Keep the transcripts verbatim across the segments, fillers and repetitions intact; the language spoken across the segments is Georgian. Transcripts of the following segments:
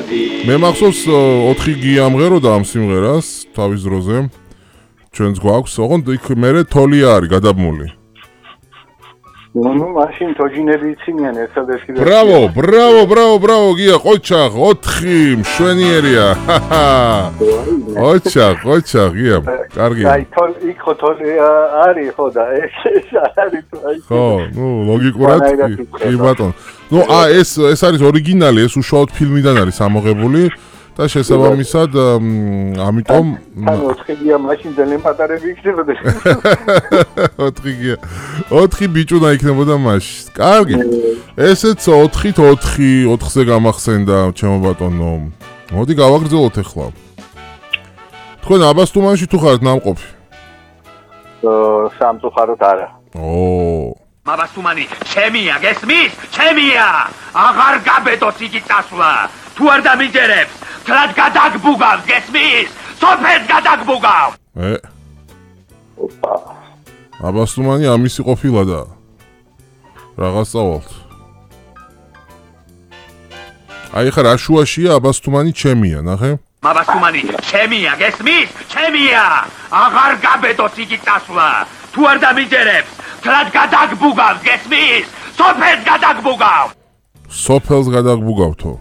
მე მახსოვს ოთხი გია ამღეროდა ამ სიმღერას თავის დროზე. ჩვენც გვაქვს, ოღონდ იქ მერე თოლია არის გადაბმული. ნუ მაშინ თოჯინები იცინიან ერთადერთი. ბრავო, ბრავო, ბრავო, ბრავო, გია, ყოჩაღ, ოთხი, მშვენიერია. ყოჩაღ, ყოჩაღ, გია, კარგი. აი, თოლ იქ ხო თოლია არის ხო და ეს ეს არის აი. ხო, ნუ ლოგიკურად კი ბატონო. ნუ ა ეს ეს არის ორიგინალი, ეს უშუალოდ ფილმიდან არის ამოღებული. და შესაბამისად, ამიტომ ანუ ოთხი გია მაშინ ძალიან პატარები იქნებოდა. ოთხი გია. ოთხი ბიჭუნა იქნებოდა მაშინ. კარგი. ესეც ოთხით ოთხი, ოთხზე გამახსენდა ჩემო ბატონო. მოდი გავაგრძელოთ ახლა. თქვენ აბასთუმანში თუ ხართ ნამყოფი? სამწუხაროდ არა. ო აბასთუმანი ჩემია, გესმის? ჩემია. აღარ გაბედოს იგი წასვლა. თუ არ დამიჯერებს თლად გადაგბუგავს, გესმის? სოფელს გადაგბუგავს. ე. ოპა. აბასთუმანი ამისი ყოფილა და რაღაც წავალთ. აი ხა რა შუაშია აბასთუმანი ჩემია, ნახე? აბასთუმანი ჩემია, გესმის? ჩემია. აღარ გაბედოს იგი წასვლა. თუ არ დამიჯერებს თლად გადაგბუგავს, გესმის? სოფელს გადაგბუგავს. სოფელს გადაგბუგავთო.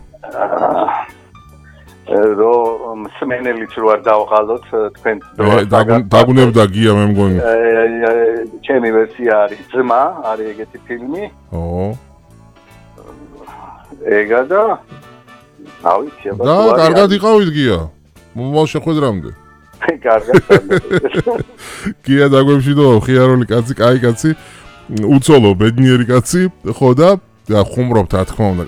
რო მსმენელიც რო არ დავღალოთ თქვენ დაგუნებდა გია მე მგონი. ჩემი ვერსია არის ძმა, არის ეგეთი ფილმი. ო. ეგა და ავიცი აბა. და კარგად იყავით გია. მომავალ შეხვედრამდე. კარგად. გია დაგვემშვიდო ხიარული კაცი, კაი კაცი, უცოლო ბედნიერი კაცი, ხო და ხუმრობთ რა თქმა უნდა.